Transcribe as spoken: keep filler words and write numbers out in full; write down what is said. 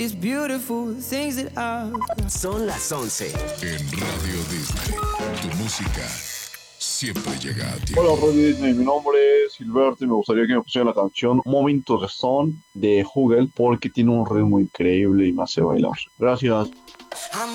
these beautiful things that I've got. Son las once. En Radio Disney, tu música siempre llega a ti. Hola Radio Disney, mi nombre es Silberto y me gustaría que me pusiera la canción Momentos de Son de Hugel porque tiene un ritmo increíble y me hace bailar. Gracias.